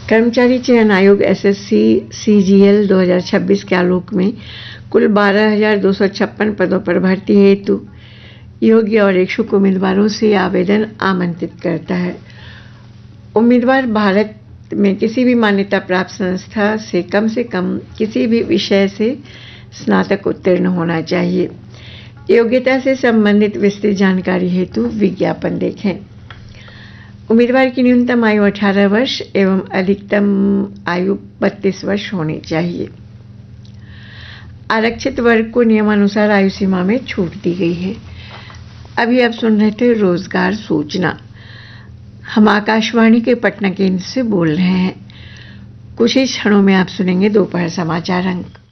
कर्मचारी चयन आयोग एसएससी सीजीएल 2026 के आलोक में कुल 12,256 पदों पर भर्ती हेतु योग्य और इच्छुक उम्मीदवारों से आवेदन आमंत्रित करता है। उम्मीदवार भारत में किसी भी मान्यता प्राप्त संस्था से कम किसी भी विषय से स्नातक उत्तीर्ण होना चाहिए। योग्यता से संबंधित विस्तृत जानकारी हेतु विज्ञापन देखें। उम्मीदवार की न्यूनतम आयु 18 वर्ष एवं अधिकतम आयु 32 वर्ष होनी चाहिए। आरक्षित वर्ग को नियमानुसार आयु सीमा में छूट दी गई है। अभी आप सुन रहे थे रोजगार सूचना। हम आकाशवाणी के पटना केंद्र से बोल रहे हैं। कुछ ही क्षणों में आप सुनेंगे दोपहर समाचार अंक।